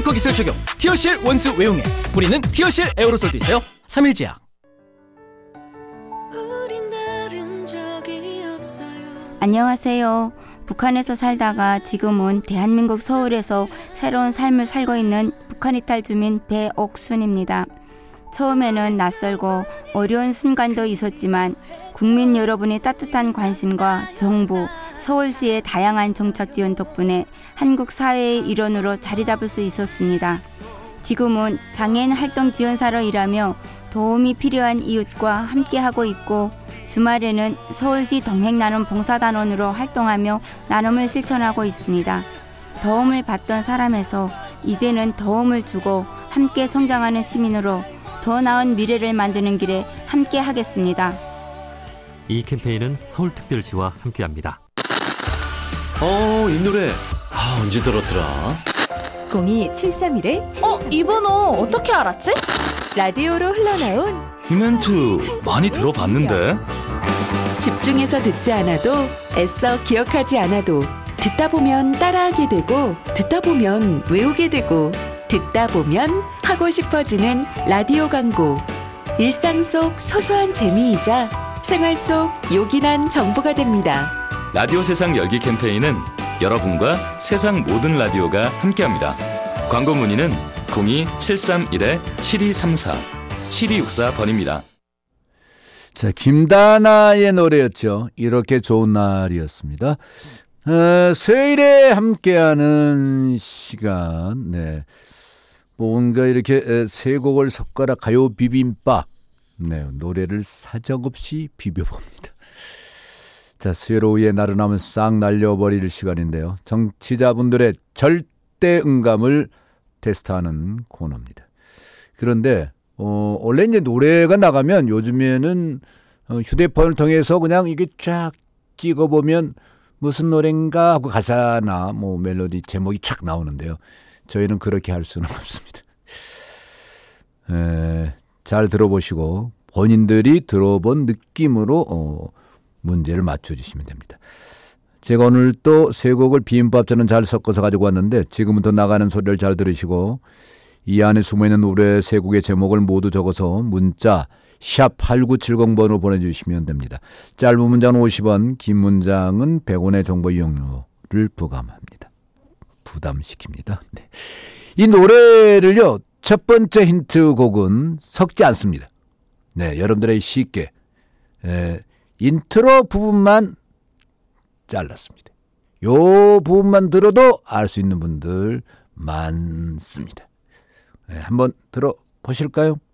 특허 기술 적용 티어실 원수 외용에 뿌리는 티어실 에어로솔도 있어요. 3일제약. 안녕하세요. 북한에서 살다가 지금은 대한민국 서울에서 새로운 삶을 살고 있는 북한 이탈 주민 배옥순입니다. 처음에는 낯설고 어려운 순간도 있었지만 국민 여러분의 따뜻한 관심과 정부, 서울시의 다양한 정책 지원 덕분에 한국 사회의 일원으로 자리 잡을 수 있었습니다. 지금은 장애인 활동 지원사로 일하며 도움이 필요한 이웃과 함께하고 있고 주말에는 서울시 동행나눔 봉사단원으로 활동하며 나눔을 실천하고 있습니다. 도움을 받던 사람에서 이제는 도움을 주고 함께 성장하는 시민으로 더 나은 미래를 만드는 길에 함께 하겠습니다. 이 캠페인은 서울특별시와 함께합니다. 이 노래 언제 들었더라? 02-731-7233. 이 번호 어떻게 알았지? 라디오로 흘러나온 이 멘트 많이 들어봤는데? 집중해서 듣지 않아도 애써 기억하지 않아도 듣다 보면 따라하게 되고 듣다 보면 외우게 되고 듣다 보면 하고 싶어지는 라디오 광고. 일상 속 소소한 재미이자 생활 속 요긴한 정보가 됩니다. 라디오 세상 열기 캠페인은 여러분과 세상 모든 라디오가 함께합니다. 광고 문의는 02-731-7234 7264번입니다. 자, 김다나의 노래였죠. 이렇게 좋은 날이었습니다. 수요일에 함께하는 시간. 네. 뭔가 이렇게 세 곡을 섞어라 가요 비빔밥. 네, 노래를 사정없이 비벼봅니다. 자, 수요일 오후에 나른함을 싹 날려버릴 시간인데요. 정치자분들의 절대 음감을 테스트하는 코너입니다. 그런데 원래 이제 노래가 나가면 요즘에는 휴대폰을 통해서 그냥 이게 쫙 찍어보면 무슨 노래인가 하고 가사나 뭐 멜로디 제목이 쫙 나오는데요. 저희는 그렇게 할 수는 없습니다. 잘 들어보시고 본인들이 들어본 느낌으로 문제를 맞춰주시면 됩니다. 제가 오늘 또 세 곡을 비빔밥처럼 잘 섞어서 가지고 왔는데 지금부터 나가는 소리를 잘 들으시고 이 안에 숨어있는 노래 세 곡의 제목을 모두 적어서 문자 샵 8970번으로 보내주시면 됩니다. 짧은 문자는 50원, 긴 문장은 100원의 정보 이용료를 부담합니다. 부담시킵니다. 네. 이 노래를요, 첫 번째 힌트 곡은 섞지 않습니다. 네, 여러분들의 쉽게 인트로 부분만 잘랐습니다. 요 부분만 들어도 알 수 있는 분들 많습니다. 네, 한번 들어보실까요?